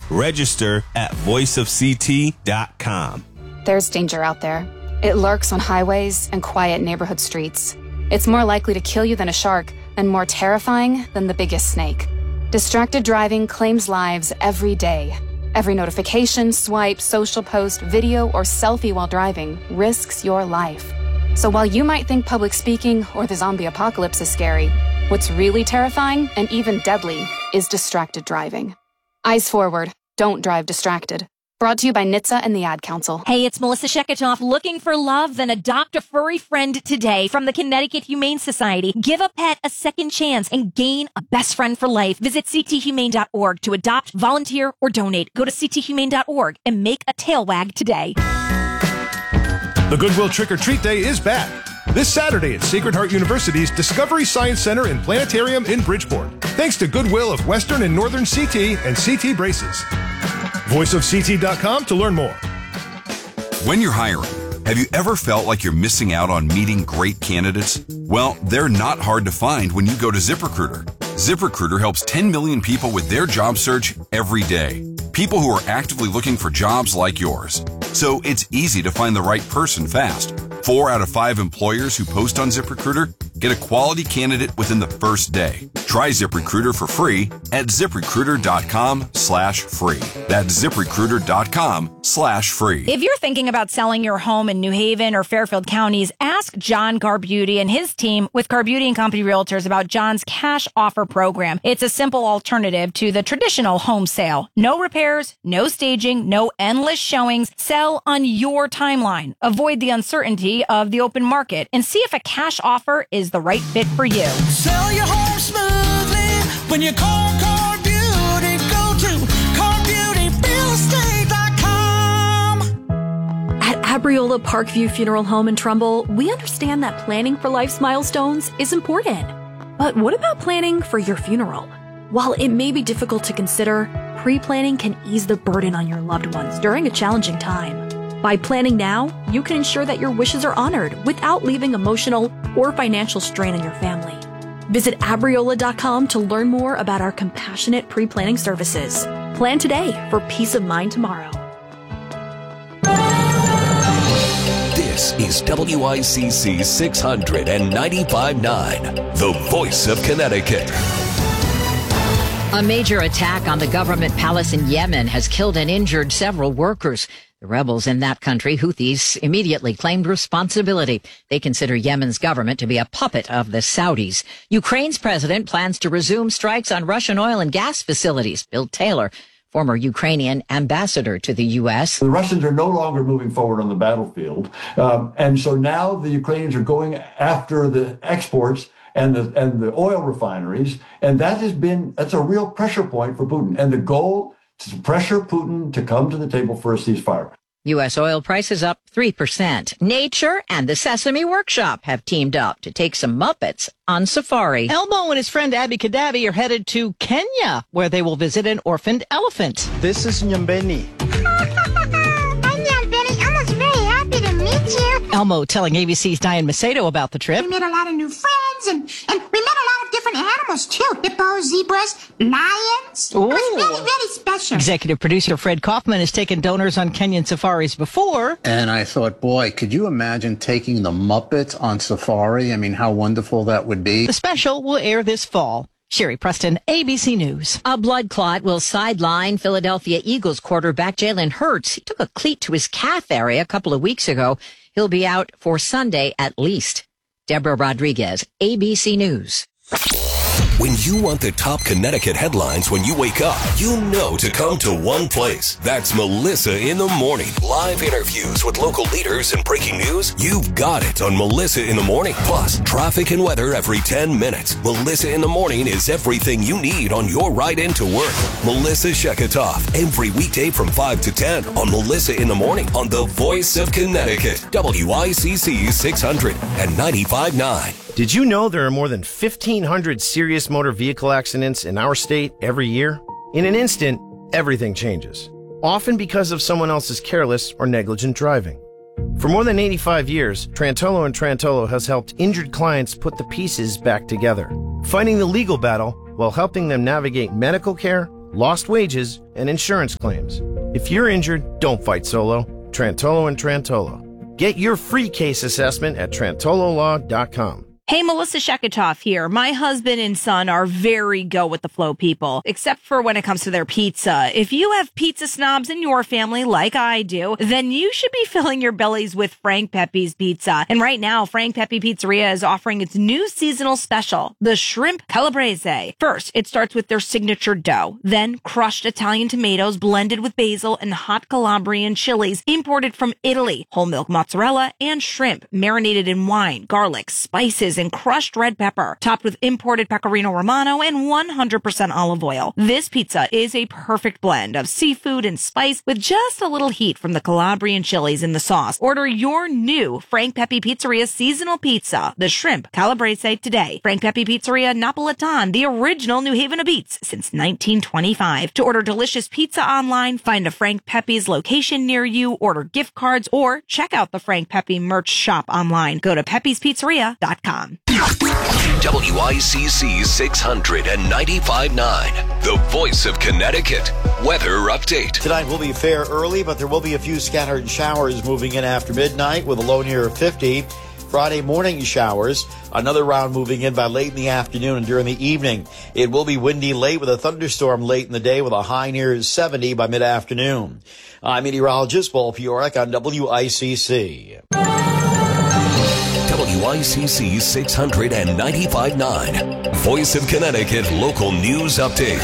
Register at voiceofct.com. There's danger out there. It lurks on highways and quiet neighborhood streets. It's more likely to kill you than a shark, and more terrifying than the biggest snake. Distracted driving claims lives every day. Every notification, swipe, social post, video, or selfie while driving risks your life. So while you might think public speaking or the zombie apocalypse is scary, what's really terrifying and even deadly is distracted driving. Eyes forward. Don't drive distracted. Brought to you by NHTSA and the Ad Council. Hey, it's Melissa Sheketoff. Looking for love? Then adopt a furry friend today from the Connecticut Humane Society. Give a pet a second chance and gain a best friend for life. Visit cthumane.org to adopt, volunteer, or donate. Go to cthumane.org and make a tail wag today. The Goodwill Trick or Treat Day is back. This Saturday at Sacred Heart University's Discovery Science Center and Planetarium in Bridgeport. Thanks to Goodwill of Western and Northern CT and CT Braces. VoiceOfCT.com to learn more. When you're hiring, have you ever felt like you're missing out on meeting great candidates? Well, they're not hard to find when you go to ZipRecruiter. ZipRecruiter helps 10 million people with their job search every day. People who are actively looking for jobs like yours. So it's easy to find the right person fast. 4 out of 5 employers who post on ZipRecruiter get a quality candidate within the first day. Try ZipRecruiter for free at ZipRecruiter.com/free. That's ZipRecruiter.com/free. If you're thinking about selling your home in New Haven or Fairfield counties, ask John Garbuti and his team with Garbuti & Company Realtors about John's cash offer program. It's a simple alternative to the traditional home sale. No repairs, no staging, no endless showings. Sell on your timeline. Avoid the uncertainty of the open market and see if a cash offer is the right fit for you. Sell your home smoothly when you call Car Beauty. Go to CarBeautyRealestate.com. At Abriola Parkview Funeral Home in Trumbull, we understand that planning for life's milestones is important. But what about planning for your funeral? While it may be difficult to consider, pre-planning can ease the burden on your loved ones during a challenging time. By planning now, you can ensure that your wishes are honored without leaving emotional or financial strain on your family. Visit Abriola.com to learn more about our compassionate pre-planning services. Plan today for peace of mind tomorrow. This is WICC 695.9, the voice of Connecticut. A major attack on the government palace in Yemen has killed and injured several workers. The rebels in that country, Houthis, immediately claimed responsibility. They consider Yemen's government to be a puppet of the Saudis. Ukraine's president plans to resume strikes on Russian oil and gas facilities. Bill Taylor, former Ukrainian ambassador to the U.S. The Russians are no longer moving forward on the battlefield. And so now the Ukrainians are going after the exports and the oil refineries. And that's a real pressure point for Putin. And the goal is to pressure Putin to come to the table for a ceasefire. U.S. oil prices up 3%. Nature and the Sesame Workshop have teamed up to take some Muppets on safari. Elmo and his friend Abby Kadabi are headed to Kenya, where they will visit an orphaned elephant. This is Nyambeni. Hi, Nyambeni. Elmo's very happy to meet you. Elmo telling ABC's Diane Macedo about the trip. We made a lot of new friends, and we met a lot of different animals, too. Hippos, zebras, lions. Ooh. It was really, really special. Executive producer Fred Kaufman has taken donors on Kenyan safaris before. And I thought, boy, could you imagine taking the Muppets on safari? I mean, how wonderful that would be. The special will air this fall. Sherry Preston, ABC News. A blood clot will sideline Philadelphia Eagles quarterback Jalen Hurts. He took a cleat to his calf area a couple of weeks ago. He'll be out for Sunday at least. Deborah Rodriguez, ABC News. When you want the top Connecticut headlines when you wake up, you know to come to one place. That's Melissa in the Morning. Live interviews with local leaders and breaking news. You've got it on Melissa in the Morning. Plus, traffic and weather every 10 minutes. Melissa in the Morning is everything you need on your ride into work. Melissa Sheketoff, every weekday from 5 to 10 on Melissa in the Morning on the Voice of Connecticut, WICC 600 and 95.9. Did you know there are more than 1,500 serious motor vehicle accidents in our state every year? In an instant, everything changes, often because of someone else's careless or negligent driving. For more than 85 years, Trantolo & Trantolo has helped injured clients put the pieces back together, fighting the legal battle while helping them navigate medical care, lost wages, and insurance claims. If you're injured, don't fight solo. Trantolo and Trantolo. Get your free case assessment at TrantoloLaw.com. Hey, Melissa Sheketoff here. My husband and son are very go with the flow people, except for when it comes to their pizza. If you have pizza snobs in your family like I do, then you should be filling your bellies with Frank Pepe's Pizza. And right now, Frank Pepe Pizzeria is offering its new seasonal special, the Shrimp Calabrese. First, it starts with their signature dough, then crushed Italian tomatoes blended with basil and hot Calabrian chilies imported from Italy, whole milk mozzarella, and shrimp marinated in wine, garlic, spices, and crushed red pepper, topped with imported pecorino romano and 100% olive oil. This pizza is a perfect blend of seafood and spice with just a little heat from the Calabrian chilies in the sauce. Order your new Frank Pepe Pizzeria seasonal pizza, the Shrimp Calabrese, today. Frank Pepe Pizzeria Napolitan, the original New Haven of Eats since 1925. To order delicious pizza online, find a Frank Pepe's location near you, order gift cards, or check out the Frank Pepe merch shop online. Go to pepespizzeria.com. WICC 695.9, the voice of Connecticut. Weather update. Tonight will be fair early, but there will be a few scattered showers moving in after midnight with a low near 50. Friday morning showers, another round moving in by late in the afternoon and during the evening. It will be windy late with a thunderstorm late in the day with a high near 70 by mid-afternoon. I'm meteorologist Paul Piorek on WICC. WICC 695.9, Voice of Connecticut local news update.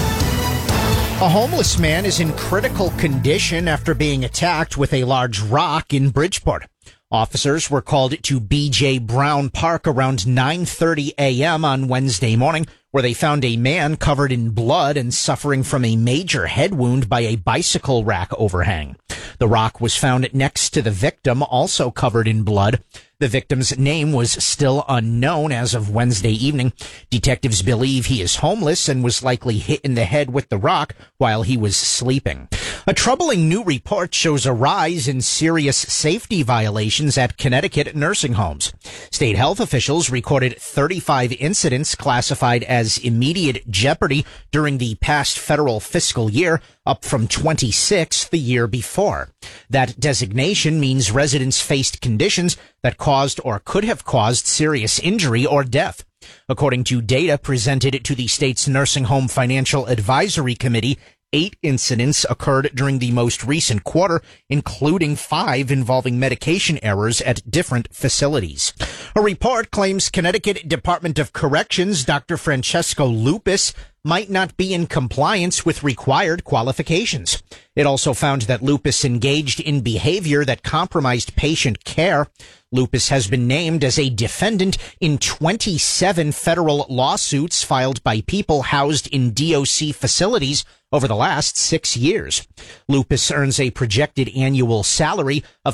A homeless man is in critical condition after being attacked with a large rock in Bridgeport. Officers were called to B.J. Brown Park around 9:30 a.m. on Wednesday morning, where they found a man covered in blood and suffering from a major head wound by a bicycle rack overhang. The rock was found next to the victim, also covered in blood. The victim's name was still unknown as of Wednesday evening. Detectives believe he is homeless and was likely hit in the head with the rock while he was sleeping. A troubling new report shows a rise in serious safety violations at Connecticut nursing homes. State health officials recorded 35 incidents classified as immediate jeopardy during the past federal fiscal year, up from 26 the year before. That designation means residents faced conditions that caused or could have caused serious injury or death. According to data presented to the state's Nursing Home Financial Advisory Committee, 8 incidents occurred during the most recent quarter, including 5 involving medication errors at different facilities. A report claims Connecticut Department of Corrections Dr. Francesco Lupus might not be in compliance with required qualifications. It also found that Lupus engaged in behavior that compromised patient care. Lupus has been named as a defendant in 27 federal lawsuits filed by people housed in DOC facilities over the last 6 years. Lupus earns a projected annual salary of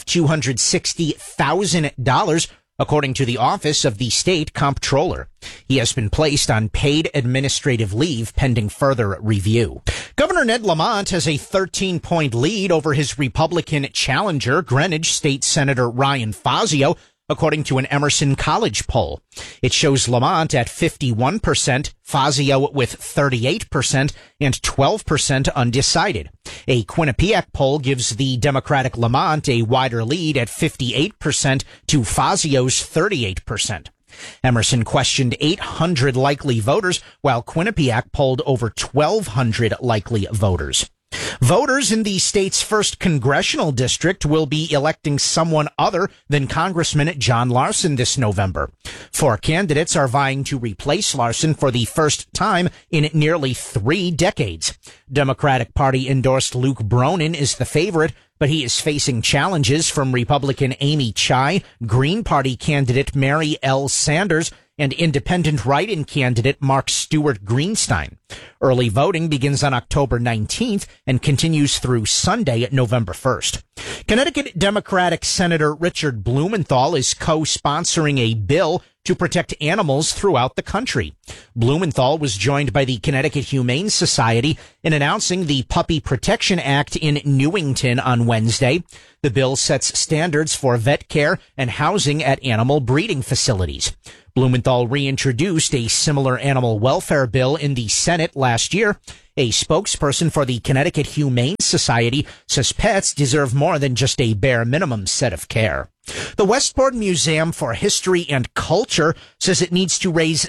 $260,000, according to the Office of the State Comptroller. He has been placed on paid administrative leave pending further review. Governor Ned Lamont has a 13-point lead over his Republican challenger, Greenwich State Senator Ryan Fazio, according to an Emerson College poll. It shows Lamont at 51%, Fazio with 38%, and 12% undecided. A Quinnipiac poll gives the Democratic Lamont a wider lead at 58% to Fazio's 38%. Emerson questioned 800 likely voters, while Quinnipiac polled over 1,200 likely voters. Voters in the state's first congressional district will be electing someone other than Congressman John Larson this November. 4 candidates are vying to replace Larson for the first time in nearly 3 decades. Democratic Party endorsed Luke Bronin is the favorite, but he is facing challenges from Republican Amy Chai, Green Party candidate Mary L. Sanders, and independent write-in candidate Mark Stewart Greenstein. Early voting begins on October 19th and continues through Sunday, November 1st. Connecticut Democratic Senator Richard Blumenthal is co-sponsoring a bill to protect animals throughout the country. Blumenthal was joined by the Connecticut Humane Society in announcing the Puppy Protection Act in Newington on Wednesday. The bill sets standards for vet care and housing at animal breeding facilities. Blumenthal reintroduced a similar animal welfare bill in the Senate last year. A spokesperson for the Connecticut Humane Society says pets deserve more than just a bare minimum set of care. The Westport Museum for History and Culture says it needs to raise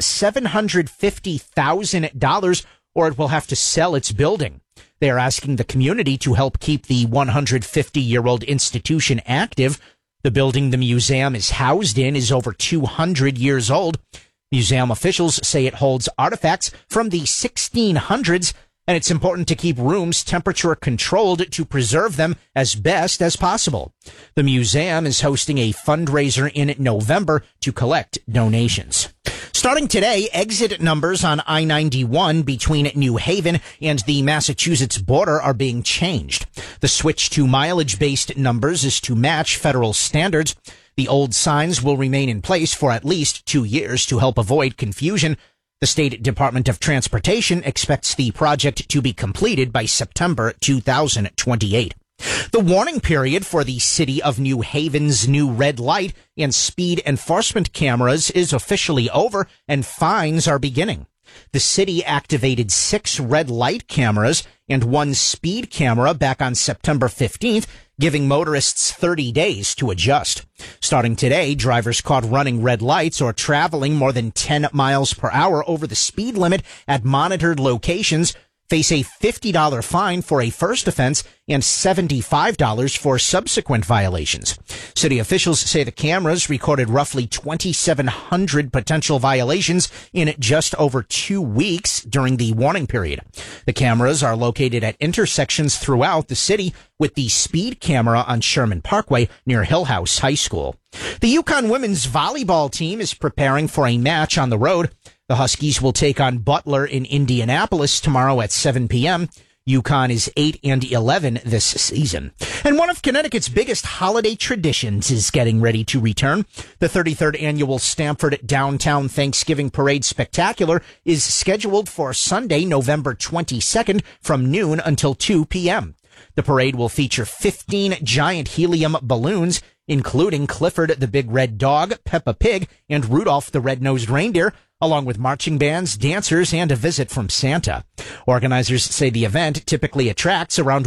$750,000 or it will have to sell its building. They are asking the community to help keep the 150-year-old institution active. The building the museum is housed in is over 200 years old. Museum officials say it holds artifacts from the 1600s, and it's important to keep rooms temperature controlled to preserve them as best as possible. The museum is hosting a fundraiser in November to collect donations. Starting today, exit numbers on I-91 between New Haven and the Massachusetts border are being changed. The switch to mileage-based numbers is to match federal standards. The old signs will remain in place for at least 2 years to help avoid confusion. The State Department of Transportation expects the project to be completed by September 2028. The warning period for the City of New Haven's new red light and speed enforcement cameras is officially over, and fines are beginning. The city activated 6 red light cameras and 1 speed camera back on September 15th, giving motorists 30 days to adjust. Starting today, drivers caught running red lights or traveling more than 10 miles per hour over the speed limit at monitored locations face a $50 fine for a first offense and $75 for subsequent violations. City officials say the cameras recorded roughly 2,700 potential violations in just over 2 weeks during the warning period. The cameras are located at intersections throughout the city, with the speed camera on Sherman Parkway near Hillhouse High School. The Yukon women's volleyball team is preparing for a match on the road. The Huskies will take on Butler in Indianapolis tomorrow at 7 p.m. Yukon is 8-11 this season. And one of Connecticut's biggest holiday traditions is getting ready to return. The 33rd annual Stamford Downtown Thanksgiving Parade Spectacular is scheduled for Sunday, November 22nd from noon until 2 p.m. The parade will feature 15 giant helium balloons, including Clifford the Big Red Dog, Peppa Pig, and Rudolph the Red-Nosed Reindeer, along with marching bands, dancers, and a visit from Santa. Organizers say the event typically attracts around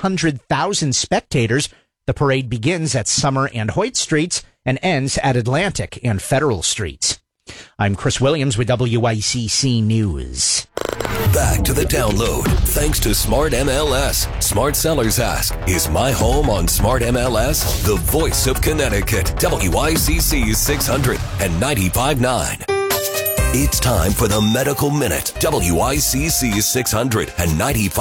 100,000 spectators. The parade begins at Summer and Hoyt Streets and ends at Atlantic and Federal Streets. I'm Chris Williams with WICC News. Back to the download. Thanks to Smart MLS. Smart Sellers ask, is my home on Smart MLS? The voice of Connecticut. WICC 600 and 95.9. It's time for the Medical Minute. WICC 600 and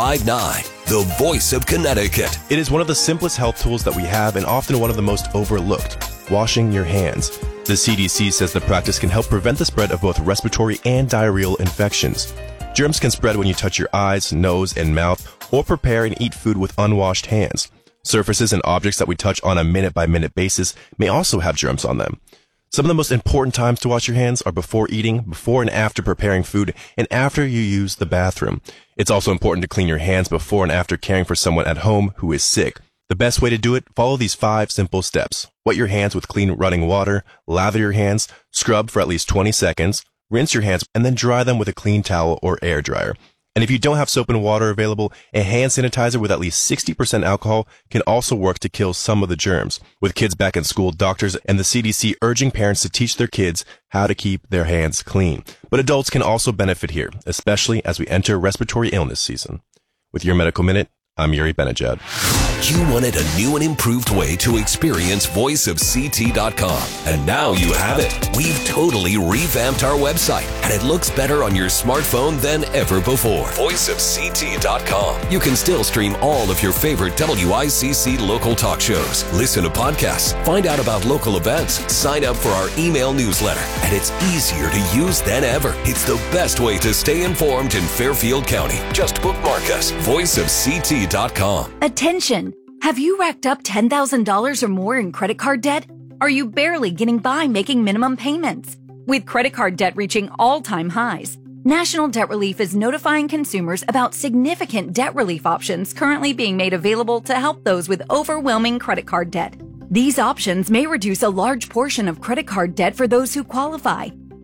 95.9. The voice of Connecticut. It is one of the simplest health tools that we have and often one of the most overlooked. Washing your hands. The CDC says the practice can help prevent the spread of both respiratory and diarrheal infections. Germs can spread when you touch your eyes, nose, and mouth, or prepare and eat food with unwashed hands. Surfaces and objects that we touch on a minute-by-minute basis may also have germs on them. Some of the most important times to wash your hands are before eating, before and after preparing food, and after you use the bathroom. It's also important to clean your hands before and after caring for someone at home who is sick. The best way to do it, follow these 5 simple steps. Wet your hands with clean running water, lather your hands, scrub for at least 20 seconds, rinse your hands, and then dry them with a clean towel or air dryer. And if you don't have soap and water available, a hand sanitizer with at least 60% alcohol can also work to kill some of the germs. With kids back in school, doctors and the CDC urging parents to teach their kids how to keep their hands clean. But adults can also benefit here, especially as we enter respiratory illness season. With your Medical Minute, I'm Yuri Benajad. You wanted a new and improved way to experience voiceofct.com, and now you have it. We've totally revamped our website, and it looks better on your smartphone than ever before. Voiceofct.com. You can still stream all of your favorite WICC local talk shows, listen to podcasts, find out about local events, sign up for our email newsletter, and it's easier to use than ever. It's the best way to stay informed in Fairfield County. Just bookmark us. Voiceofct.com. Attention! Have you racked up $10,000 or more in credit card debt? Are you barely getting by making minimum payments? With credit card debt reaching all-time highs, National Debt Relief is notifying consumers about significant debt relief options currently being made available to help those with overwhelming credit card debt. These options may reduce a large portion of credit card debt for those who qualify.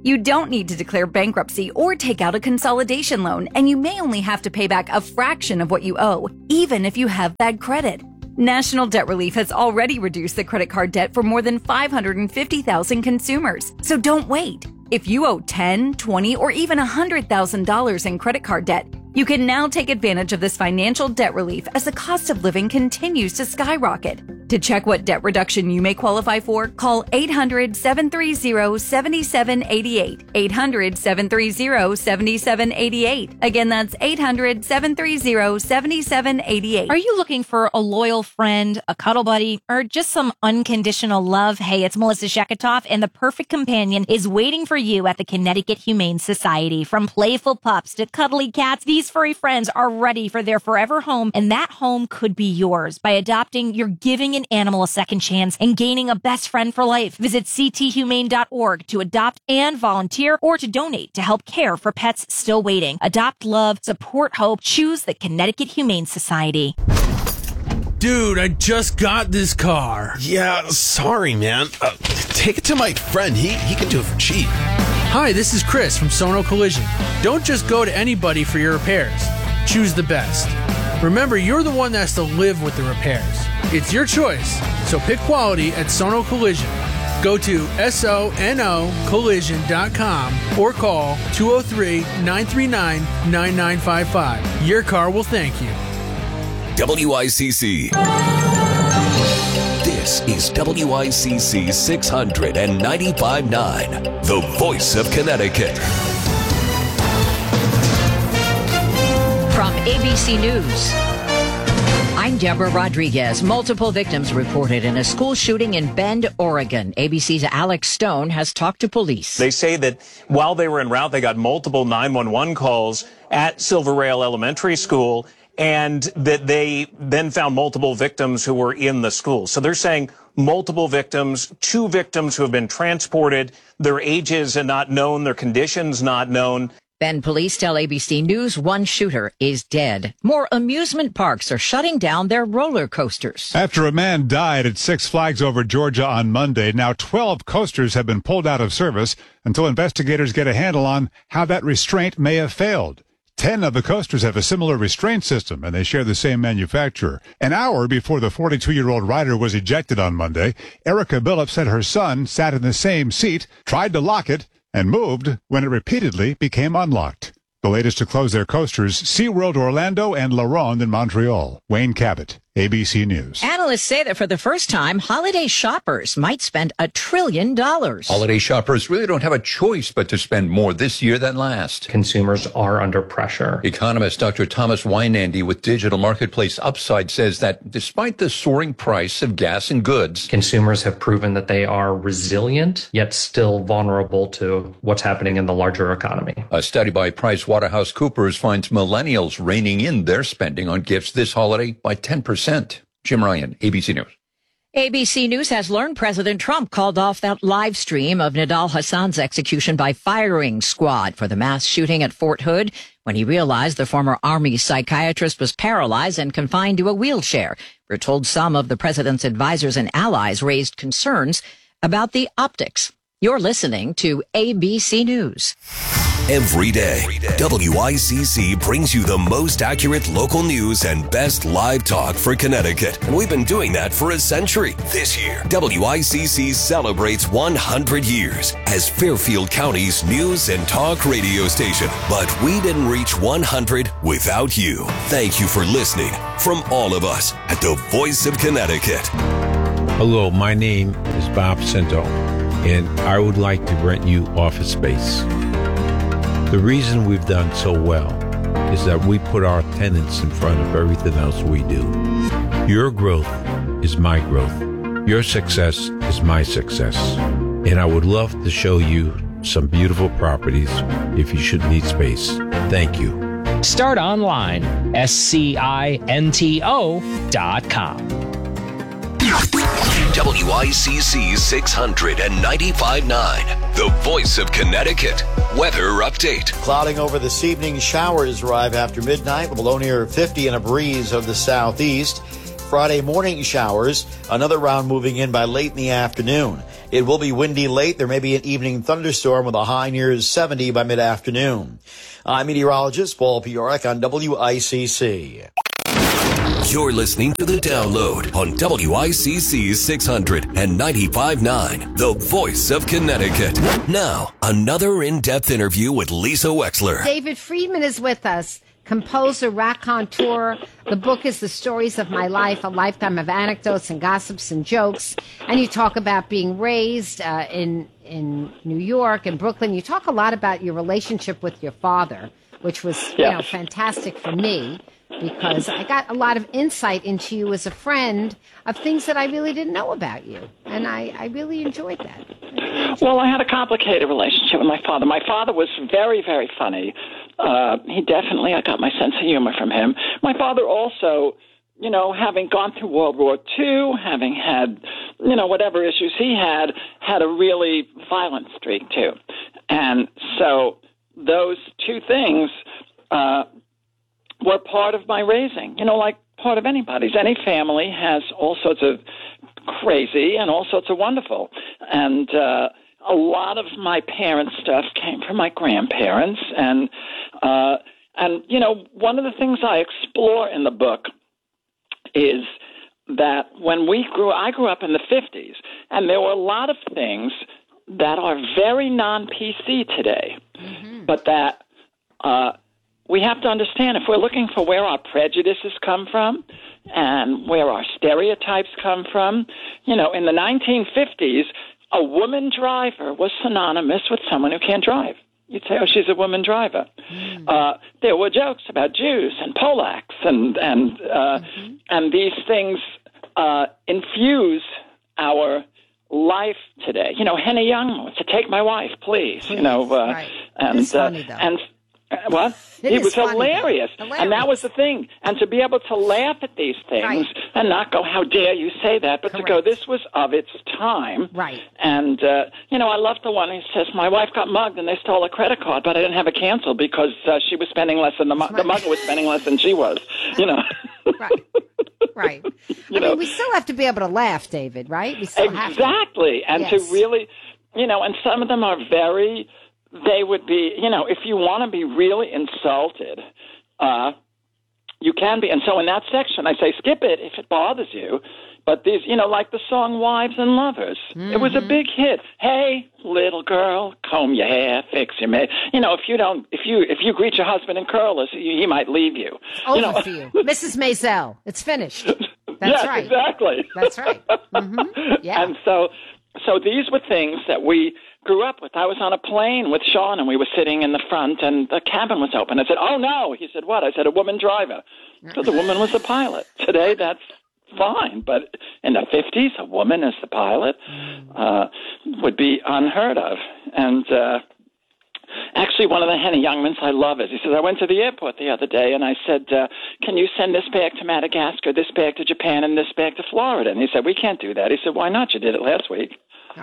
You don't need to declare bankruptcy or take out a consolidation loan, and you may only have to pay back a fraction of what you owe, even if you have bad credit. National Debt Relief has already reduced the credit card debt for more than 550,000 consumers. So don't wait. If you owe $10,000, $20,000, or even $100,000 in credit card debt, you can now take advantage of this financial debt relief as the cost of living continues to skyrocket. To check what debt reduction you may qualify for, call 800-730-7788. 800-730-7788. Again, that's 800-730-7788. Are you looking for a loyal friend, a cuddle buddy, or just some unconditional love? Hey, it's Melissa Sheketoff, and the perfect companion is waiting for you at the Connecticut Humane Society. From playful pups to cuddly cats, these furry friends are ready for their forever home, and that home could be yours. By adopting, you're giving an animal a second chance and gaining a best friend for life. Visit cthumane.org to adopt and volunteer, or to donate to help care for pets still waiting. Adopt, love, support hope. Choose the Connecticut Humane Society. Dude, I just got this car. Yeah, sorry, man. Take it to my friend. He can do it for cheap. Hi, this is Chris from Sono Collision. Don't just go to anybody for your repairs. Choose the best. Remember, you're the one that has to live with the repairs. It's your choice, so pick quality at Sono Collision. Go to sonocollision.com or call 203-939-9955. Your car will thank you. WICC. This is WICC 695.9, the voice of Connecticut. From ABC News, I'm Deborah Rodriguez. Multiple victims reported in a school shooting in Bend, Oregon. ABC's Alex Stone has talked to police. They say that while they were en route, they got multiple 911 calls at Silver Rail Elementary School, and that they then found multiple victims who were in the school. So they're saying multiple victims, 2 victims who have been transported. Their ages are not known, their conditions not known. Bend police tell ABC News 1 shooter is dead. More amusement parks are shutting down their roller coasters. After a man died at Six Flags Over Georgia on Monday, now 12 coasters have been pulled out of service until investigators get a handle on how that restraint may have failed. 10 of the coasters have a similar restraint system, and they share the same manufacturer. An hour before the 42-year-old rider was ejected on Monday, Erica Billups said her son sat in the same seat, tried to lock it, and moved when it repeatedly became unlocked. The latest to close their coasters, SeaWorld Orlando and La Ronde in Montreal. Wayne Cabot, ABC News. Analysts say that for the first time, holiday shoppers might spend $1 trillion. Holiday shoppers really don't have a choice but to spend more this year than last. Consumers are under pressure. Economist Dr. Thomas Weinandy with Digital Marketplace Upside says that despite the soaring price of gas and goods, consumers have proven that they are resilient, yet still vulnerable to what's happening in the larger economy. A study by PricewaterhouseCoopers finds millennials reining in their spending on gifts this holiday by 10%. Jim Ryan, ABC News. ABC News has learned President Trump called off that live stream of Nidal Hassan's execution by firing squad for the mass shooting at Fort Hood when he realized the former Army psychiatrist was paralyzed and confined to a wheelchair. We're told some of the president's advisors and allies raised concerns about the optics. You're listening to ABC News. Every day, WICC brings you the most accurate local news and best live talk for Connecticut. And we've been doing that for a century. This year, WICC celebrates 100 years as Fairfield County's news and talk radio station. But we didn't reach 100 without you. Thank you for listening from all of us at the Voice of Connecticut. Hello, my name is Bob Cento, and I would like to rent you office space. The reason we've done so well is that we put our tenants in front of everything else we do. Your growth is my growth. Your success is my success. And I would love to show you some beautiful properties if you should need space. Thank you. Start online, SCINTO.com. WICC 695.9, the voice of Connecticut. Weather update. Clouding over this evening. Showers arrive after midnight with a low near 50 and a breeze of the southeast. Friday morning showers. Another round moving in by late in the afternoon. It will be windy late. There may be an evening thunderstorm with a high near 70 by mid-afternoon. I'm meteorologist Paul Piorek on WICC. You're listening to The Download on WICC 600 and 95.9, the voice of Connecticut. Now, another in-depth interview with Lisa Wexler. David Friedman is with us, composer, raconteur. The book is The Stories of My Life, a lifetime of anecdotes and gossips and jokes. And you talk about being raised in New York and Brooklyn. You talk a lot about your relationship with your father, which was fantastic for me, because I got a lot of insight into you as a friend of things that I really didn't know about you. And I really enjoyed that. Well, I had a complicated relationship with my father. My father was very, very funny. I got my sense of humor from him. My father also, having gone through World War II, having had, whatever issues he had a really violent streak too. And so those two things were part of my raising, like part of anybody's. Any family has all sorts of crazy and all sorts of wonderful. And a lot of my parents' stuff came from my grandparents. And one of the things I explore in the book is that when I grew up in the 50s, and there were a lot of things that are very non-PC today, but that we have to understand, if we're looking for where our prejudices come from and where our stereotypes come from, in the 1950s, a woman driver was synonymous with someone who can't drive. You'd say, oh, she's a woman driver. There were jokes about Jews and Polacks, and these things infuse our life today. Henny Youngman would say, "Take my wife, please." Right. It's funny, though. What? It was hilarious. And that was the thing. And to be able to laugh at these things and not go, how dare you say that, but to go, this was of its time. Right. And, I love the one who says, my wife got mugged and they stole a credit card, but I didn't have it canceled because she was spending less than the mugger was spending less than she was, Right. We still have to be able to laugh, David, right? We still have to. Exactly. And to really, and some of them are very... They would be, if you want to be really insulted, you can be. And so in that section, I say, skip it if it bothers you. But these, like the song Wives and Lovers, it was a big hit. Hey, little girl, comb your hair, fix your hair. If you greet your husband in curlers, he might leave you. Over for you. Mrs. Maisel, it's finished. That's right. Exactly. That's right. Yeah. And so these were things that we grew up with. I was on a plane with Sean, and we were sitting in the front, and the cabin was open. I said, oh, no. He said, what? I said, a woman driver. So the woman was the pilot. Today, that's fine. But in the 50s, a woman as the pilot would be unheard of. And actually, one of the Henny Youngmans, I love it. He says, I went to the airport the other day, and I said, can you send this bag to Madagascar, this bag to Japan, and this bag to Florida? And he said, we can't do that. He said, why not? You did it last week.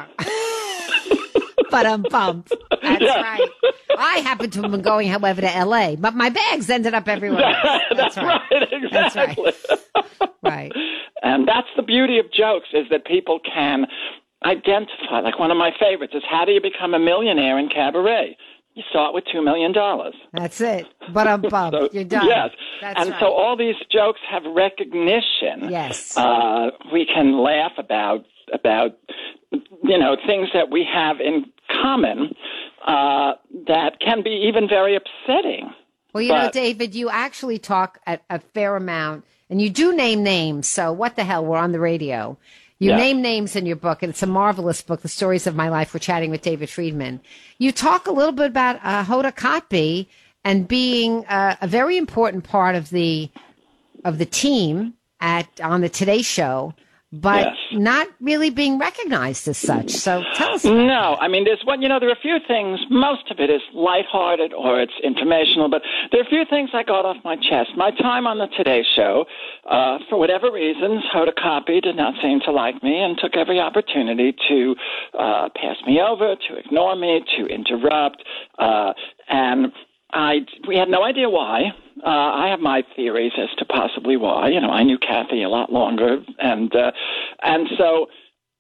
But I'm pumped. That's right. I happen to have been going, however, to L.A., but my bags ended up everywhere else. That's right. Exactly. That's right. And that's the beauty of jokes, is that people can identify. Like one of my favorites is, how do you become a millionaire in cabaret? You start with $2 million. That's it. But I'm pumped. So, you're done. Yes. That's and right. so all these jokes have recognition. Yes. We can laugh about things that we have in common that can be even very upsetting. Well, David, you actually talk a fair amount, and you do name names. So what the hell? We're on the radio. You name names in your book, and it's a marvelous book, The Stories of My Life. We're chatting with David Friedman. You talk a little bit about Hoda Kotb and being a very important part of the team on the Today Show, but not really being recognized as such. So tell us. No, I mean, there's one, there are a few things. Most of it is lighthearted or it's informational, but there are a few things I got off my chest. My time on the Today Show, for whatever reasons, Hoda Kotb did not seem to like me and took every opportunity to pass me over, to ignore me, to interrupt, and we had no idea why. I have my theories as to possibly why. I knew Kathy a lot longer, and so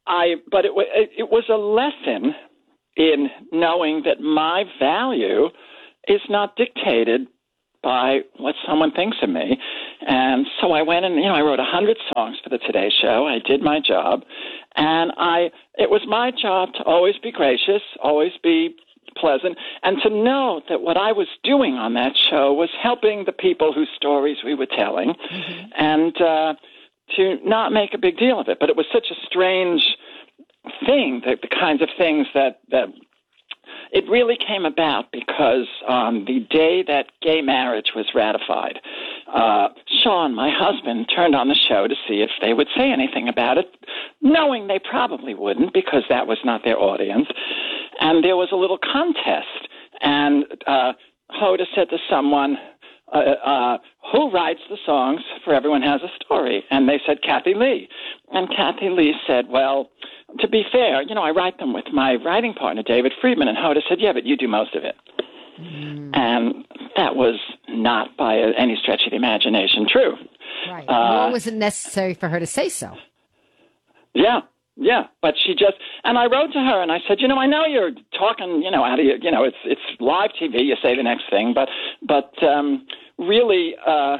But it was a lesson in knowing that my value is not dictated by what someone thinks of me. And so I went and, I wrote 100 songs for the Today Show. I did my job. And it was my job to always be gracious, always be pleasant, and to know that what I was doing on that show was helping the people whose stories we were telling, and to not make a big deal of it. But it was such a strange thing, the kinds of things that it really came about because on the day that gay marriage was ratified, Sean, my husband, turned on the show to see if they would say anything about it, knowing they probably wouldn't because that was not their audience. And there was a little contest, and Hoda said to someone, who writes the songs for Everyone Has a Story? And they said, Kathy Lee. And Kathy Lee said, well, to be fair, I write them with my writing partner, David Friedman. And Hoda said, yeah, but you do most of it. And that was not by any stretch of the imagination true. Right. Nor was it necessary for her to say so. Yeah. Yeah, but she just, and I wrote to her and I said, I know you're talking, out of your, it's live TV, you say the next thing, but really,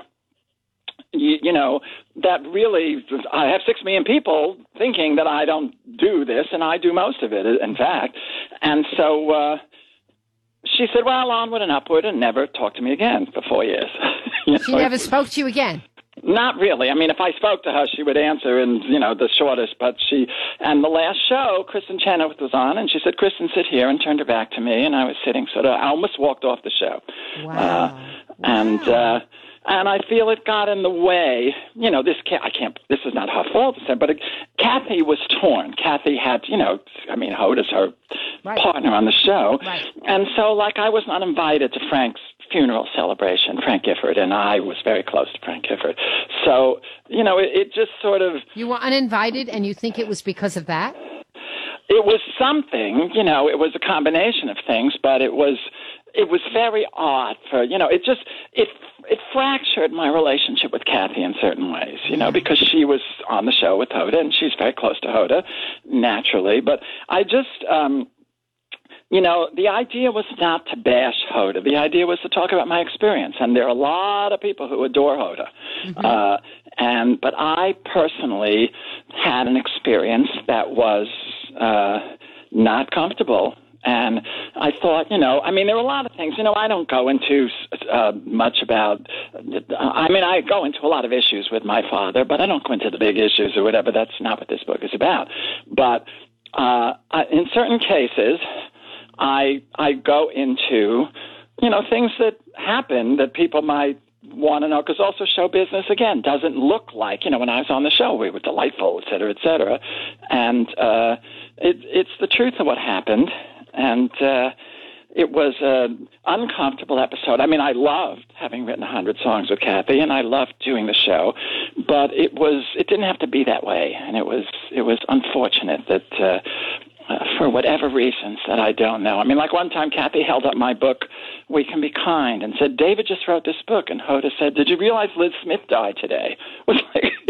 that really, I have 6 million people thinking that I don't do this, and I do most of it, in fact. And so she said, well, onward and upward, and never talked to me again for 4 years. She never spoke to you again? Not really. I mean, if I spoke to her, she would answer in, the shortest. But and the last show, Kristen Chenoweth was on, and she said, Kristen, sit here, and turned her back to me. And I was sitting I almost walked off the show. Wow. And I feel it got in the way. This is not her fault, but Kathy was torn. Kathy had, Hoda's her partner on the show. Right. And so, I was not invited to Frank's funeral celebration, Frank Gifford, and I was very close to Frank Gifford. So, it just sort of... You were uninvited, and you think it was because of that? It was something, it was a combination of things, but it was very odd for, it fractured my relationship with Kathy in certain ways, because she was on the show with Hoda, and she's very close to Hoda, naturally. But I just, the idea was not to bash Hoda. The idea was to talk about my experience, and there are a lot of people who adore Hoda. But I personally had an experience that was not comfortable. And I thought, there were a lot of things. I don't go into much about, I go into a lot of issues with my father, but I don't go into the big issues or whatever. That's not what this book is about. But in certain cases, I go into, things that happen that people might want to know, because also show business, again, doesn't look like, when I was on the show, we were delightful, et cetera, et cetera. And it's the truth of what happened. And it was an uncomfortable episode. I mean, I loved having written 100 songs with Kathy, and I loved doing the show, but it didn't have to be that way. And it was unfortunate that for whatever reasons that I don't know. I mean, like one time Kathy held up my book, We Can Be Kind, and said, David just wrote this book. And Hoda said, did you realize Liz Smith died today? It was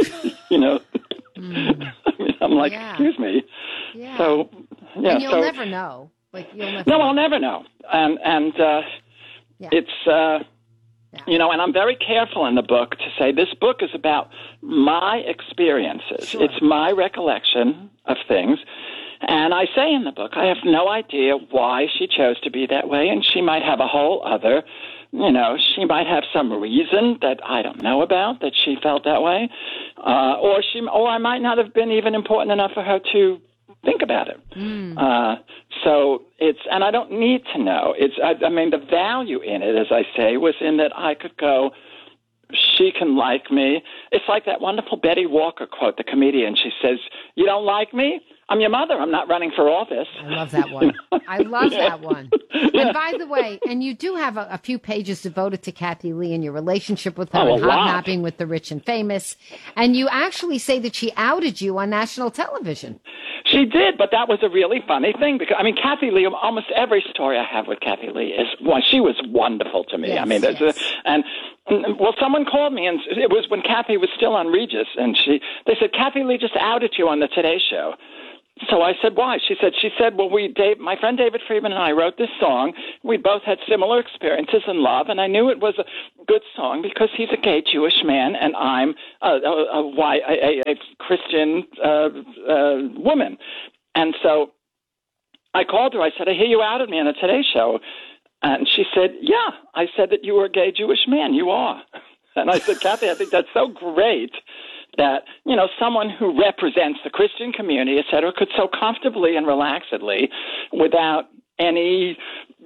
like, I'm like, excuse me. Yeah. So, yeah. And you'll never know. I'll never know. And it's, and I'm very careful in the book to say this book is about my experiences. Sure. It's my recollection of things. And I say in the book, I have no idea why she chose to be that way, and she might have a whole other, she might have some reason that I don't know about that she felt that way, or I might not have been even important enough for her to think about it. So and I don't need to know. The value in it, as I say, was in that I could go, she can like me. It's like that wonderful Betty Walker quote, the comedian. She says, you don't like me? I'm your mother. I'm not running for office. I love that one. I love that one. And by the way, and you do have a few pages devoted to Kathy Lee and your relationship with her and hobnobbing with the rich and famous. And you actually say that she outed you on national television. She did, but that was a really funny thing because, Kathy Lee, almost every story I have with Kathy Lee she was wonderful to me. Yes, someone called me, and it was when Kathy was still on Regis, and they said, Kathy Lee just outed you on the Today Show. so I said, why? She said, well, my friend David Friedman and I wrote this song. We both had similar experiences in love, and I knew it was a good song because he's a gay Jewish man and I'm a Christian woman. And so I called her. I said, I hear you outed me on the Today Show. And she said, yeah, I said that you were a gay Jewish man. You are. And I said, Kathy, I think that's so great that, someone who represents the Christian community, et cetera, could so comfortably and relaxedly, without any,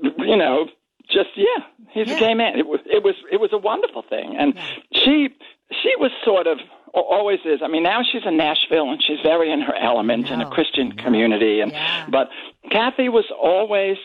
he's a gay man. It was a wonderful thing. And she was sort of, always is. I mean, now she's in Nashville and she's very in her element in a Christian community. But Kathy was always,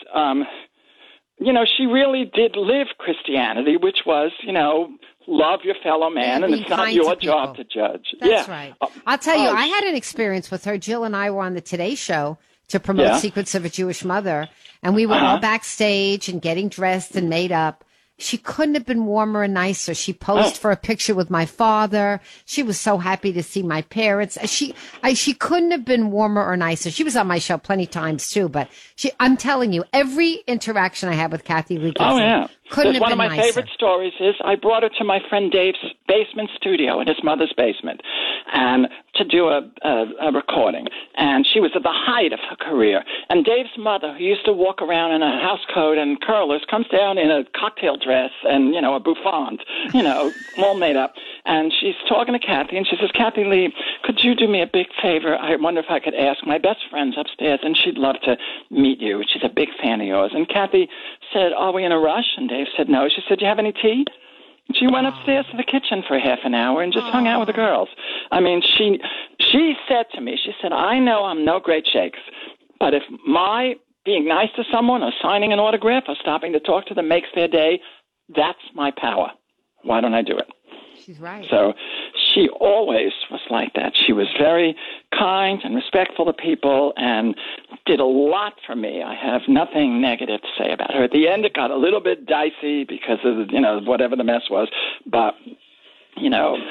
she really did live Christianity, which was, love your fellow man, and it's not your job to judge. That's right. I'll tell you, I had an experience with her. Jill and I were on the Today Show to promote Secrets of a Jewish Mother, and we were all backstage and getting dressed and made up. She couldn't have been warmer and nicer. She posed for a picture with my father. She was so happy to see my parents. She couldn't have been warmer or nicer. She was on my show plenty times too, but I'm telling you, every interaction I had with Kathy Lee Gifford couldn't have been nicer. One of my favorite stories is I brought her to my friend Dave's basement studio in his mother's basement, and to do a recording. And she was at the height of her career. And Dave's mother, who used to walk around in a house coat and curlers, comes down in a cocktail dress and, a bouffant, all made up. And she's talking to Kathy, and she says, Kathy Lee, could you do me a big favor? I wonder if I could ask my best friend's upstairs, and she'd love to meet you. She's a big fan of yours. And Kathy said, are we in a rush? And Dave said, no. She said, do you have any tea? She went upstairs to the kitchen for half an hour and just hung out with the girls. I mean, she said to me, she said, I know I'm no great shakes, but if my being nice to someone or signing an autograph or stopping to talk to them makes their day, that's my power. Why don't I do it? She's right. So she always was like that. She was very kind and respectful to people and did a lot for me. I have nothing negative to say about her. At the end, it got a little bit dicey because of, whatever the mess was. But, she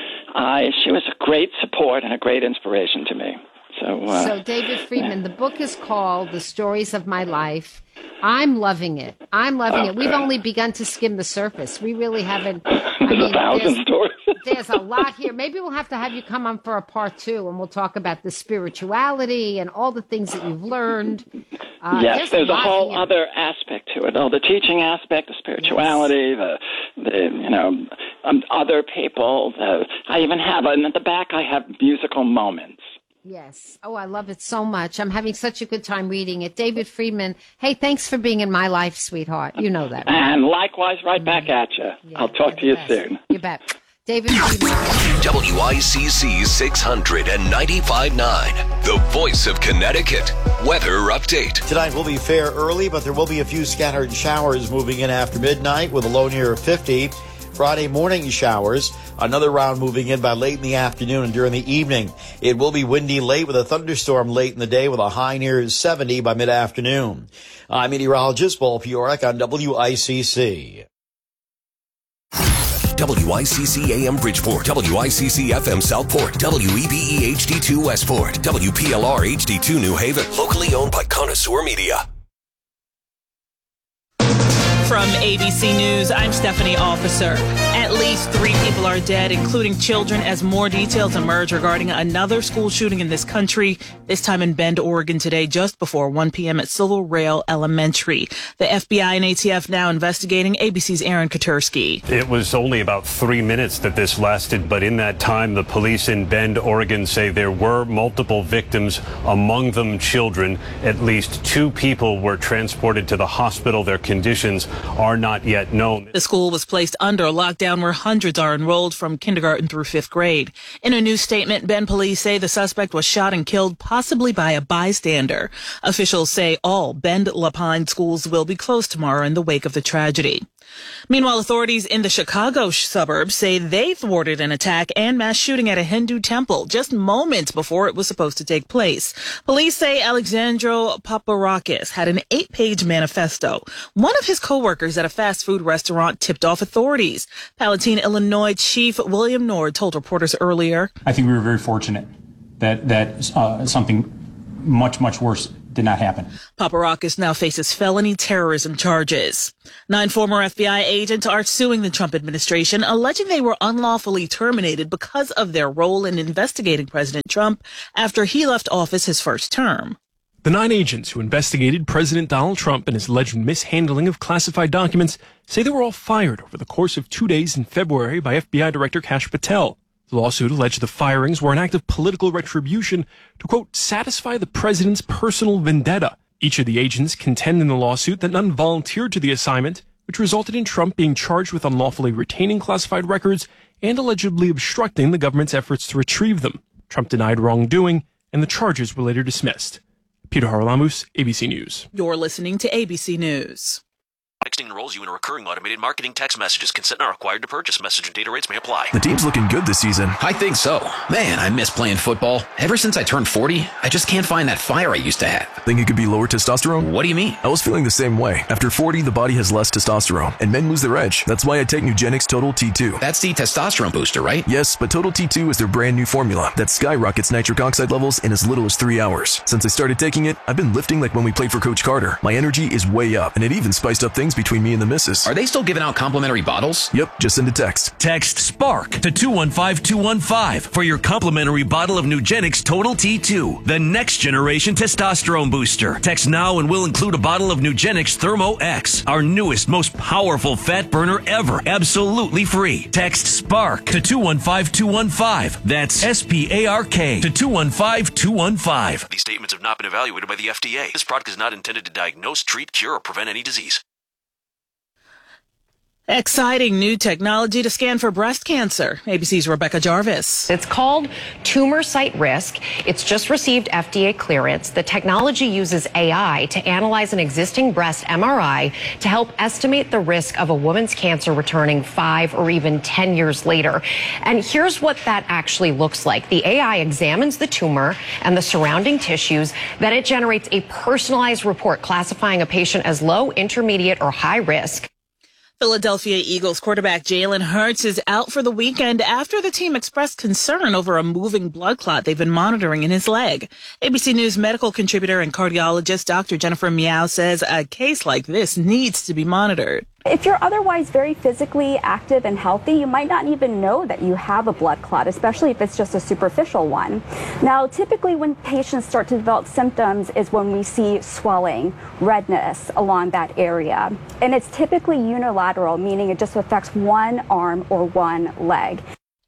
was a great support and a great inspiration to me. So David Friedman, the book is called The Stories of My Life. I'm loving it. We've only begun to skim the surface. We really haven't. There's 1,000 stories. There's a lot here. Maybe we'll have to have you come on for a part 2, and we'll talk about the spirituality and all the things that you've learned. Yes, there's a whole other aspect to it. The teaching aspect, the spirituality, the other people. I even have, and at the back I have musical moments. Yes. Oh, I love it so much. I'm having such a good time reading it. David Friedman, hey, thanks for being in my life, sweetheart. You know that. Right? And likewise, right back at you. Yeah, I'll talk to you soon. You bet. David Friedman. WICC 695.9, the voice of Connecticut. Weather update. Tonight will be fair early, but there will be a few scattered showers moving in after midnight with a low near 50. Friday morning showers, another round moving in by late in the afternoon and during the evening. It will be windy late with a thunderstorm late in the day with a high near 70 by mid-afternoon. I'm meteorologist Paul Piorak on WICC. WICC AM Bridgeport, WICC FM Southport, WEBE HD2 Westport, WPLR HD2 New Haven, locally owned by Connoisseur Media. From ABC News, I'm Stephanie Officer. At least 3 people are dead, including children, as more details emerge regarding another school shooting in this country, this time in Bend, Oregon today, just before 1 p.m. at Silver Rail Elementary. The FBI and ATF now investigating. ABC's Aaron Katursky. It was only about 3 minutes that this lasted, but in that time, the police in Bend, Oregon say there were multiple victims, among them children. At least 2 people were transported to the hospital. Their conditions are not yet known. The school was placed under a lockdown where hundreds are enrolled from kindergarten through 5th grade. In a new statement, Bend police say the suspect was shot and killed, possibly by a bystander. Officials say all Bend La Pine schools will be closed tomorrow in the wake of the tragedy. Meanwhile, authorities in the Chicago suburbs say they thwarted an attack and mass shooting at a Hindu temple just moments before it was supposed to take place. Police say Alexandro Paparakis had an 8-page manifesto. One of his co-workers at a fast food restaurant tipped off authorities. Palatine, Illinois Chief William Nord told reporters earlier, I think we were very fortunate that something much, much worse did not happen. Paparakis now faces felony terrorism charges. 9 former FBI agents are suing the Trump administration, alleging they were unlawfully terminated because of their role in investigating President Trump after he left office his first term. The 9 agents who investigated President Donald Trump and his alleged mishandling of classified documents say they were all fired over the course of 2 days in February by FBI Director Kash Patel. The lawsuit alleged the firings were an act of political retribution to, quote, satisfy the president's personal vendetta. Each of the agents contend in the lawsuit that none volunteered to the assignment, which resulted in Trump being charged with unlawfully retaining classified records and allegedly obstructing the government's efforts to retrieve them. Trump denied wrongdoing, and the charges were later dismissed. Peter Haralamus, ABC News. You're listening to ABC News. Texting enrolls you in a recurring automated marketing text messages. Consent not required to purchase. Message and data rates may apply. The team's looking good this season. I think so. Man, I miss playing football. Ever since I turned 40, I just can't find that fire I used to have. Think it could be lower testosterone? What do you mean? I was feeling the same way. After 40, the body has less testosterone, and men lose their edge. That's why I take Nugenix Total T2. That's the testosterone booster, right? Yes, but Total T2 is their brand new formula that skyrockets nitric oxide levels in as little as 3 hours. Since I started taking it, I've been lifting like when we played for Coach Carter. My energy is way up, and it even spiced up things between me and the missus. Are they still giving out complimentary bottles? Yep, just send a text. Text SPARK to 215-215 for your complimentary bottle of Nugenix Total T2, the next generation testosterone booster. Text now and we'll include a bottle of Nugenix Thermo X, our newest, most powerful fat burner ever, absolutely free. Text SPARK to 215-215. That's SPARK to 215-215. These statements have not been evaluated by the FDA. This product is not intended to diagnose, treat, cure, or prevent any disease. Exciting new technology to scan for breast cancer. ABC's Rebecca Jarvis. It's called Tumor Site Risk. It's just received FDA clearance. The technology uses AI to analyze an existing breast MRI to help estimate the risk of a woman's cancer returning 5 or even 10 years later. And here's what that actually looks like. The AI examines the tumor and the surrounding tissues. Then it generates a personalized report classifying a patient as low, intermediate, or high risk. Philadelphia Eagles quarterback Jalen Hurts is out for the weekend after the team expressed concern over a moving blood clot they've been monitoring in his leg. ABC News medical contributor and cardiologist Dr. Jennifer Miao says a case like this needs to be monitored. If you're otherwise very physically active and healthy, you might not even know that you have a blood clot, especially if it's just a superficial one. Now, typically when patients start to develop symptoms is when we see swelling, redness along that area. And it's typically unilateral, meaning it just affects one arm or one leg.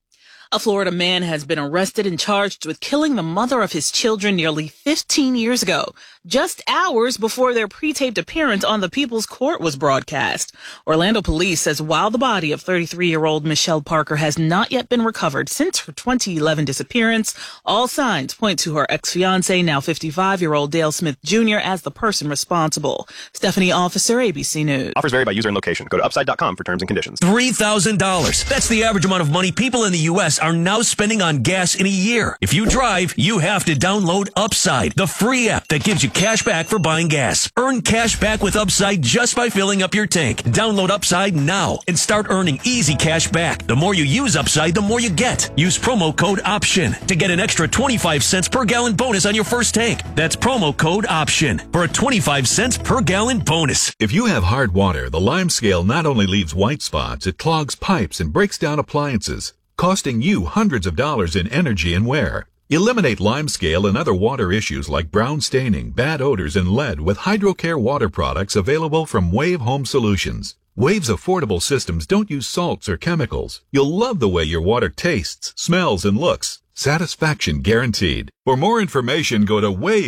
A Florida man has been arrested and charged with killing the mother of his children nearly 15 years ago, just hours before their pre-taped appearance on the People's Court was broadcast. Orlando police says while the body of 33-year-old Michelle Parker has not yet been recovered since her 2011 disappearance, all signs point to her ex-fiancé, now 55-year-old Dale Smith Jr., as the person responsible. Stephanie Officer, ABC News. Offers vary by user and location. Go to upside.com for terms and conditions. $3,000. That's the average amount of money people in the U.S. are now spending on gas in a year. If you drive, you have to download Upside, the free app that gives you cash back for buying gas. Earn cash back with Upside just by filling up your tank. Download Upside now and start earning easy cash back. The more you use Upside, the more you get. Use promo code OPTION to get an extra 25 cents per gallon bonus on your first tank. That's promo code OPTION for a 25 cents per gallon bonus. If you have hard water, the Lime Scale not only leaves white spots, it clogs pipes and breaks down appliances, costing you hundreds of dollars in energy and wear. Eliminate limescale and other water issues like brown staining, bad odors, and lead with HydroCare water products available from Wave Home Solutions. Wave's affordable systems don't use salts or chemicals. You'll love the way your water tastes, smells, and looks. Satisfaction guaranteed. For more information, go to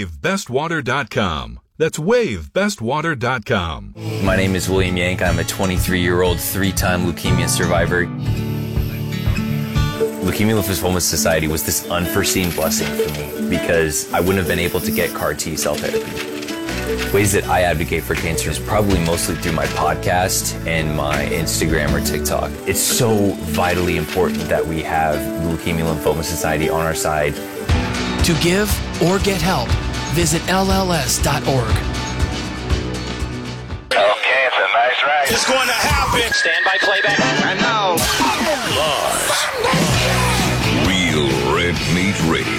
WaveBestWater.com. That's WaveBestWater.com. My name is William Yank. I'm a 23-year-old, 3-time leukemia survivor. Leukemia Lymphoma Society was this unforeseen blessing for me because I wouldn't have been able to get CAR T cell therapy. Ways that I advocate for cancer is probably mostly through my podcast and my Instagram or TikTok. It's so vitally important that we have the Leukemia Lymphoma Society on our side. To give or get help, visit LLS.org. Okay, it's a nice ride. It's going to happen. Stand by playback. And now, Real Red Meat Radio.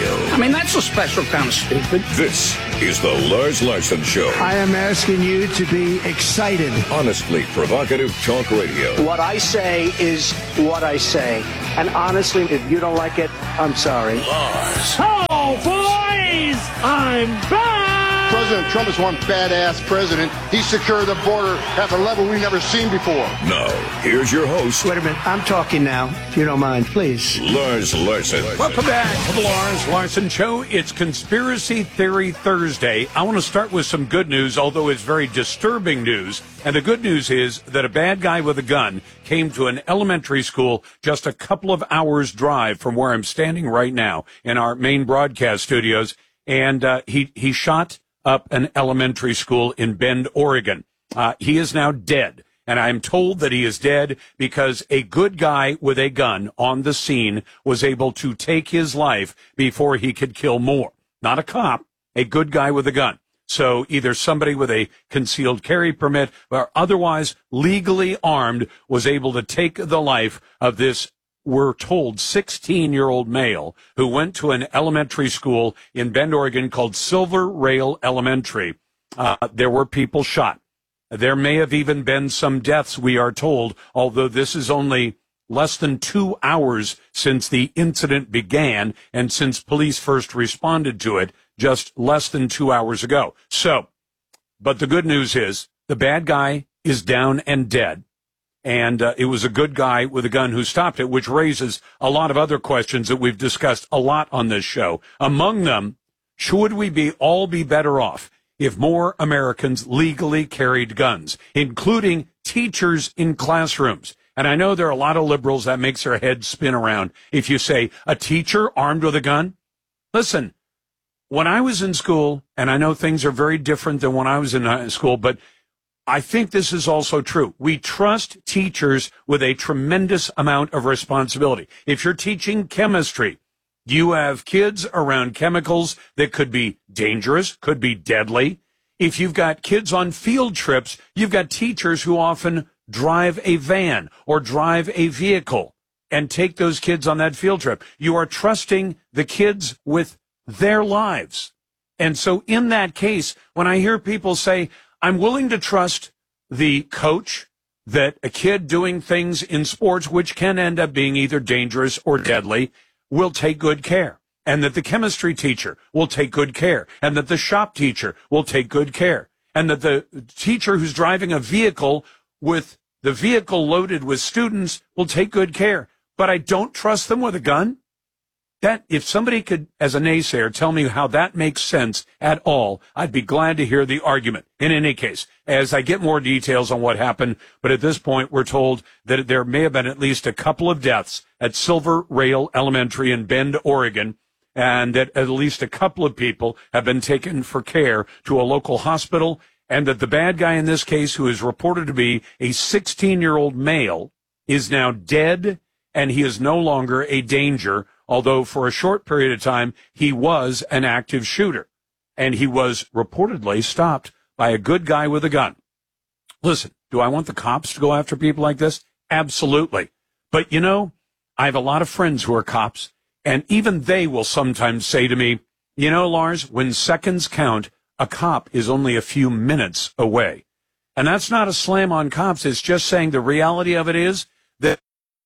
Radio. I mean, that's a special kind of stupid. This is the Lars Larson Show. I am asking you to be excited. Honestly provocative talk radio. What I say is what I say. And honestly, if you don't like it, I'm sorry. Lars. Oh, boys! I'm back! President Trump is one badass president. He secured the border at a level we've never seen before. Now, here's your host. Wait a minute. I'm talking now, if you don't mind, please. Lars Larson. Welcome back to the Lars Larson Show. It's Conspiracy Theory Thursday. I want to start with some good news, although it's very disturbing news. And the good news is that a bad guy with a gun came to an elementary school just a couple of hours' drive from where I'm standing right now in our main broadcast studios. And he shot up an elementary school in Bend, Oregon. He is now dead. And I'm told that he is dead because a good guy with a gun on the scene was able to take his life before he could kill more. Not a cop, a good guy with a gun. So either somebody with a concealed carry permit or otherwise legally armed was able to take the life of this, we're told, 16-year-old male who went to an elementary school in Bend, Oregon called Silver Rail Elementary. There were people shot. There may have even been some deaths, we are told, although this is only less than 2 hours since the incident began and since police first responded to it just less than 2 hours ago. So, but the good news is the bad guy is down and dead. And it was a good guy with a gun who stopped it, which raises a lot of other questions that we've discussed a lot on this show. Among them, should we all be better off if more Americans legally carried guns, including teachers in classrooms? And I know there are a lot of liberals that makes their heads spin around if you say a teacher armed with a gun. Listen, when I was in school, and I know things are very different than when I was in school, but I think this is also true. We trust teachers with a tremendous amount of responsibility. If you're teaching chemistry, you have kids around chemicals that could be dangerous, could be deadly. If you've got kids on field trips, you've got teachers who often drive a van or drive a vehicle and take those kids on that field trip. You are trusting the kids with their lives. And so in that case, when I hear people say, I'm willing to trust the coach that a kid doing things in sports, which can end up being either dangerous or deadly, will take good care, and that the chemistry teacher will take good care, and that the shop teacher will take good care, and that the teacher who's driving a vehicle with the vehicle loaded with students will take good care. But I don't trust them with a gun? That, if somebody could, as a naysayer, tell me how that makes sense at all, I'd be glad to hear the argument. In any case, as I get more details on what happened, but at this point, we're told that there may have been at least a couple of deaths at Silver Rail Elementary in Bend, Oregon, and that at least a couple of people have been taken for care to a local hospital, and that the bad guy in this case, who is reported to be a 16-year-old male, is now dead, and he is no longer a danger, although for a short period of time, he was an active shooter. And he was reportedly stopped by a good guy with a gun. Listen, do I want the cops to go after people like this? Absolutely. But, you know, I have a lot of friends who are cops, and even they will sometimes say to me, you know, Lars, when seconds count, a cop is only a few minutes away. And that's not a slam on cops. It's just saying the reality of it is that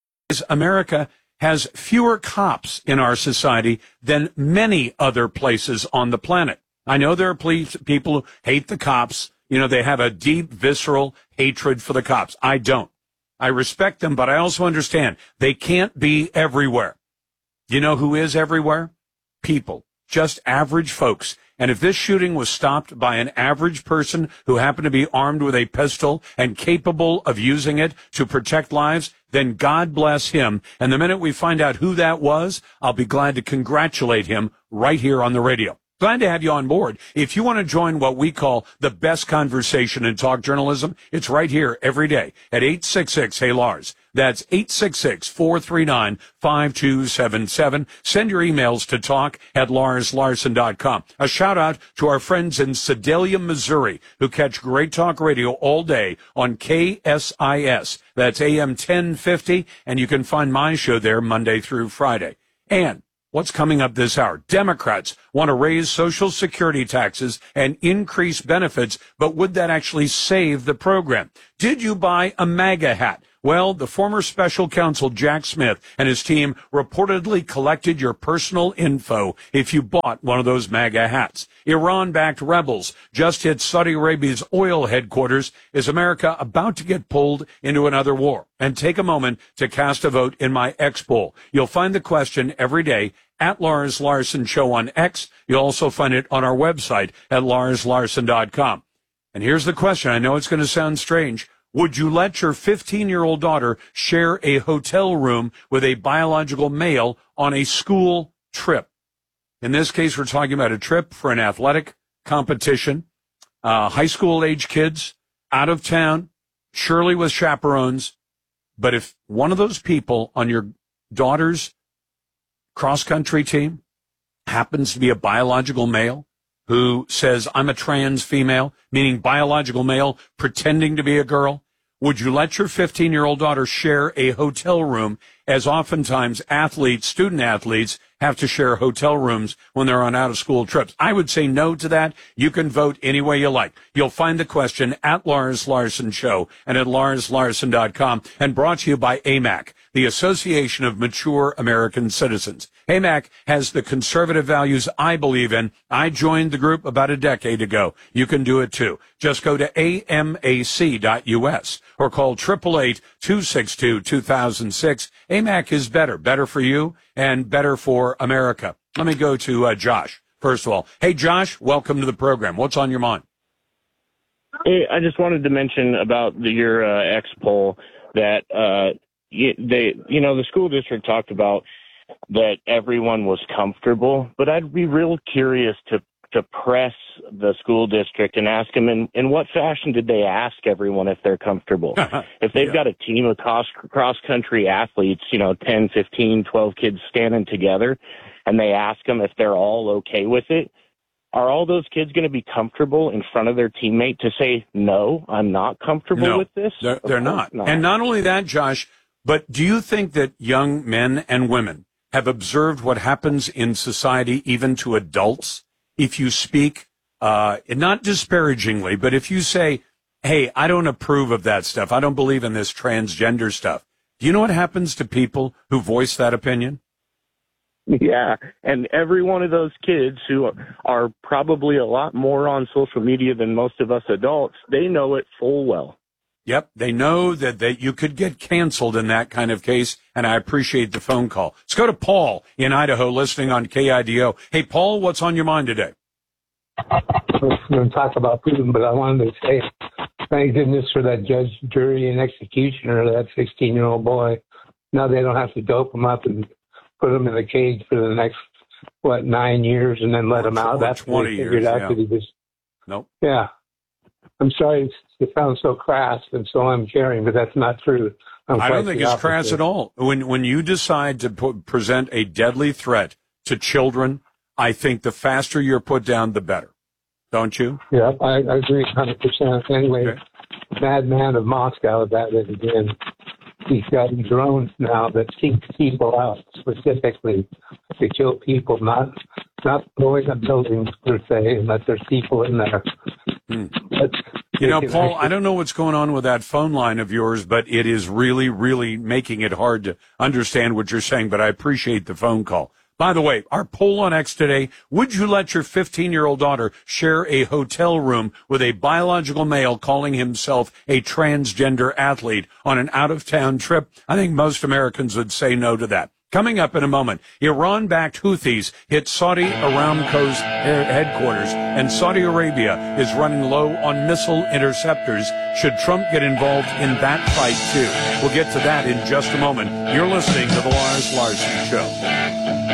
America has fewer cops in our society than many other places on the planet. I know there are people who hate the cops. You know, they have a deep, visceral hatred for the cops. I don't. I respect them, but I also understand they can't be everywhere. You know who is everywhere? People. Just average folks. And if this shooting was stopped by an average person who happened to be armed with a pistol and capable of using it to protect lives, then God bless him. And the minute we find out who that was, I'll be glad to congratulate him right here on the radio. Glad to have you on board. If you want to join what we call the best conversation in talk journalism, it's right here every day at 866-HEY-LARS. That's 866-439-5277. Send your emails to talk@LarsLarson.com. A shout out to our friends in Sedalia, Missouri, who catch great talk radio all day on KSIS. That's AM 1050, and you can find my show there Monday through Friday. And What's coming up this hour? Democrats want to raise Social Security taxes and increase benefits, but would that actually save the program? Did you buy a MAGA hat? Well, the former special counsel Jack Smith and his team reportedly collected your personal info if you bought one of those MAGA hats. Iran-backed rebels just hit Saudi Arabia's oil headquarters. Is America about to get pulled into another war? And take a moment to cast a vote in my X poll. You'll find the question every day at Lars Larson Show on X. You'll also find it on our website at larslarson.com. And here's the question. I know it's going to sound strange. Would you let your 15-year-old daughter share a hotel room with a biological male on a school trip? In this case, we're talking about a trip for an athletic competition, high school-age kids, out of town, surely with chaperones. But if one of those people on your daughter's cross-country team happens to be a biological male who says, I'm a trans female, meaning biological male pretending to be a girl, would you let your 15-year-old daughter share a hotel room, as oftentimes athletes, student athletes, have to share hotel rooms when they're on out-of-school trips? I would say no to that. You can vote any way you like. You'll find the question at Lars Larson Show and at larslarson.com, and brought to you by AMAC, the Association of Mature American Citizens. AMAC has the conservative values I believe in. I joined the group about a decade ago. You can do it too. Just go to amac.us or call 888-262-2006. AMAC is better. Better for you and better for America. Let me go to Josh, first of all. Hey, Josh, welcome to the program. What's on your mind? Hey, I just wanted to mention about your X poll that the school district talked about that everyone was comfortable, but I'd be real curious to press the school district and ask them in what fashion did they ask everyone if they're comfortable? If they've got a team of cross-country athletes, 10, 15, 12 kids standing together, and they ask them if they're all okay with it, are all those kids going to be comfortable in front of their teammate to say, no, I'm not comfortable with this? They're not. And not only that, Josh, but do you think that young men and women have observed what happens in society, even to adults? If you speak, not disparagingly, but if you say, hey, I don't approve of that stuff, I don't believe in this transgender stuff, do you know what happens to people who voice that opinion? Yeah, and every one of those kids who are probably a lot more on social media than most of us adults, they know it full well. Yep, they know that you could get canceled in that kind of case, and I appreciate the phone call. Let's go to Paul in Idaho, listening on KIDO. Hey, Paul, what's on your mind today? I was going to talk about Putin, but I wanted to say thank goodness for that judge, jury, and executioner, that 16-year-old boy. Now they don't have to dope him up and put him in a cage for the next, 9 years and then let him out. That's 20 years, that he was. Nope. Yeah. I'm sorry it sounds so crass and so uncaring, but that's not true. I don't think it's crass at all. When you decide to present a deadly threat to children, I think the faster you're put down, the better. Don't you? Yeah, I agree 100%. Anyway, okay. Madman of Moscow is at it again. He's got drones now that seek people out specifically to kill people, not blowing up buildings per se, unless there's people in there. But Paul, I don't know what's going on with that phone line of yours, but it is really, really making it hard to understand what you're saying, but I appreciate the phone call. By the way, our poll on X today, would you let your 15-year-old daughter share a hotel room with a biological male calling himself a transgender athlete on an out-of-town trip? I think most Americans would say no to that. Coming up in a moment, Iran-backed Houthis hit Saudi Aramco's headquarters, and Saudi Arabia is running low on missile interceptors. Should Trump get involved in that fight, too? We'll get to that in just a moment. You're listening to The Lars Larson Show.